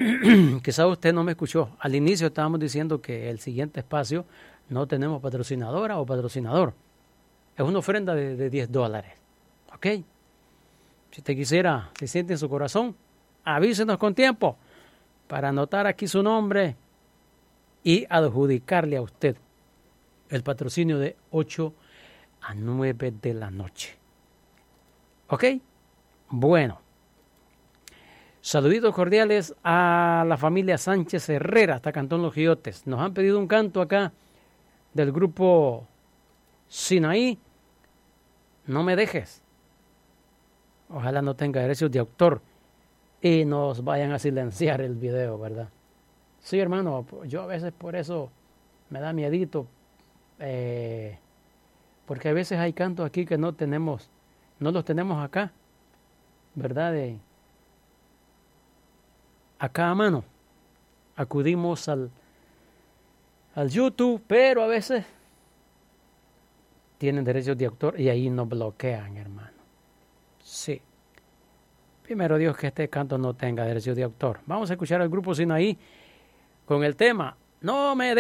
quizá usted no me escuchó. Al inicio estábamos diciendo que el siguiente espacio no tenemos patrocinadora o patrocinador. Es una ofrenda de $10. ¿Ok? Si usted quisiera, si siente en su corazón, avísenos con tiempo para anotar aquí su nombre y adjudicarle a usted el patrocinio de 8 a 9 de la noche. ¿Ok? Bueno. Saluditos cordiales a la familia Sánchez Herrera, hasta Cantón Los Giyotes. Nos han pedido un canto acá del grupo Sinaí. No me dejes. Ojalá no tenga derechos de autor y nos vayan a silenciar el video, ¿verdad? Sí, hermano, yo a veces por eso me da miedito, porque a veces hay cantos aquí que no los tenemos acá, ¿verdad? Acá a mano. Acudimos al YouTube, pero a veces tienen derechos de autor y ahí nos bloquean, hermano. Sí. Primero Dios que este canto no tenga derechos de autor. Vamos a escuchar al grupo Sinaí con el tema No me